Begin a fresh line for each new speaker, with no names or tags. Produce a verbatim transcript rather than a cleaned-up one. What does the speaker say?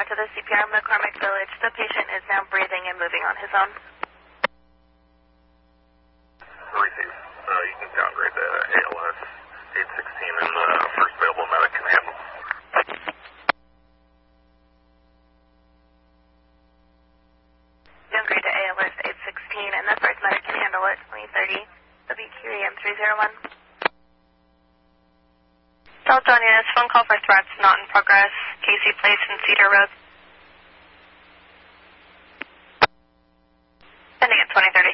now to the C P R McCormick Village. The patient is now breathing and moving on his own.
Receive. Uh, you can downgrade to A L S eight sixteen and the uh, first available medic can handle.
Downgrade to A L S eight sixteen and the first medic can handle it. twenty thirty W Q E M three zero one.
Delta Units, phone call for threats not in progress. Casey Place and Cedar Road. Ending at twenty thirty.